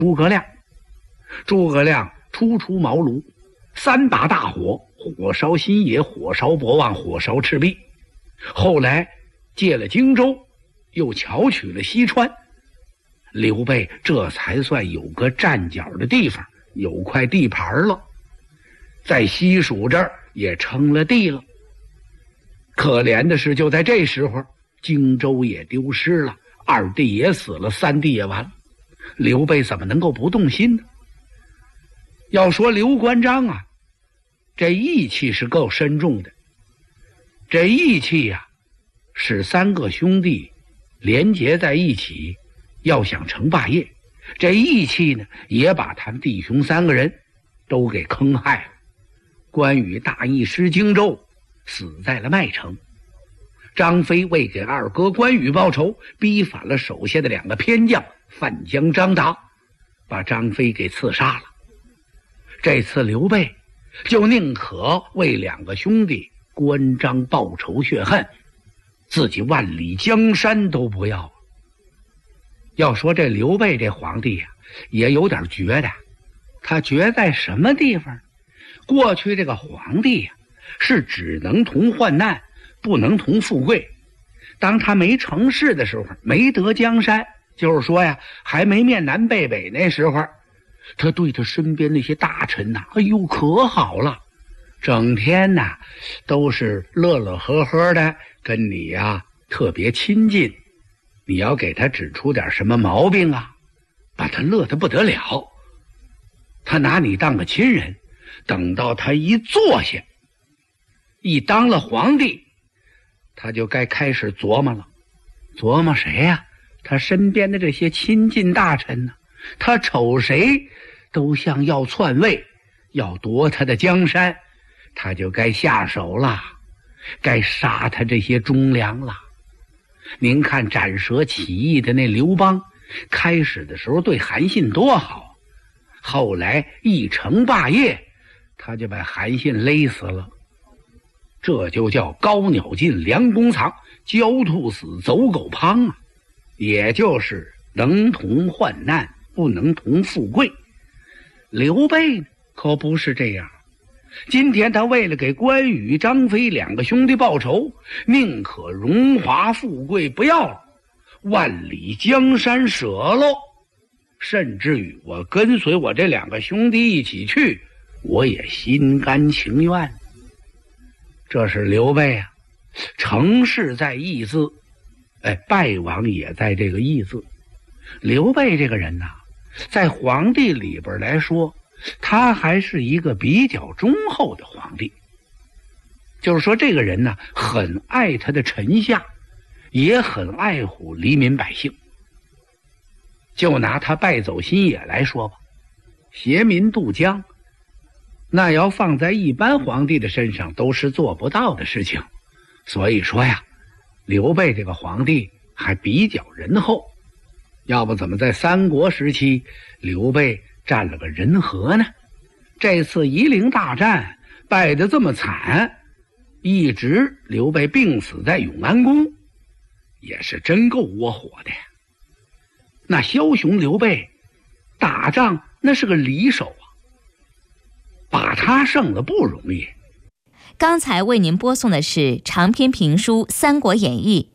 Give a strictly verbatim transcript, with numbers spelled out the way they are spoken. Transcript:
诸葛亮。诸葛亮初出茅庐，三把大火，火烧新野，火烧博望，火烧赤壁。后来借了荆州，又巧取了西川，刘备这才算有个站脚的地方，有块地盘了，在西蜀这儿也称了地了。可怜的是，就在这时候，荆州也丢失了，二弟也死了，三弟也完了。刘备怎么能够不动心呢？要说刘关张啊，这义气是够深重的。这义气呀、啊，使三个兄弟连结在一起，要想成霸业。这义气呢，也把他们弟兄三个人都给坑害了。关羽大意失荆州，死在了麦城。张飞为给二哥关羽报仇，逼反了手下的两个偏将范江、张达，把张飞给刺杀了。这次刘备就宁可为两个兄弟关张报仇雪恨，自己万里江山都不要。要说这刘备这皇帝呀、啊，也有点绝的。他绝在什么地方？过去这个皇帝呀、啊，是只能同患难，不能同富贵。当他没成事的时候，没得江山，就是说呀，还没面南背北那时候，他对他身边那些大臣呐、啊，哎呦可好了，整天呐都是乐乐呵呵的跟你呀、啊、特别亲近。你要给他指出点什么毛病啊，把他乐得不得了。他拿你当个亲人，等到他一坐下，一当了皇帝，他就该开始琢磨了。琢磨谁呀、啊？他身边的这些亲近大臣呢、啊？他瞅谁都像要篡位，要夺他的江山，他就该下手了，该杀他这些忠良了。您看斩蛇起义的那刘邦，开始的时候对韩信多好，后来一成霸业，他就把韩信勒死了。这就叫高鸟尽，良弓藏，狡兔死，走狗烹啊！也就是能同患难，不能同富贵。刘备呢，可不是这样。今天他为了给关羽、张飞两个兄弟报仇，宁可荣华富贵不要了，万里江山舍喽，甚至于我跟随我这两个兄弟一起去，我也心甘情愿。这是刘备啊，成事在义字，哎，败亡也在这个义字。刘备这个人呐、啊，在皇帝里边来说，他还是一个比较忠厚的皇帝。就是说这个人呢，很爱他的臣下，也很爱护黎民百姓。就拿他败走新野来说吧，挟民渡江，那要放在一般皇帝的身上都是做不到的事情。所以说呀，刘备这个皇帝还比较仁厚。要不怎么在三国时期刘备占了个人和呢？这次夷陵大战败得这么惨，一直刘备病死在永安宫，也是真够窝火的呀。那枭雄刘备打仗那是个里手啊，把他胜了不容易。 刚才为您播送的是长篇评书《三国演义》，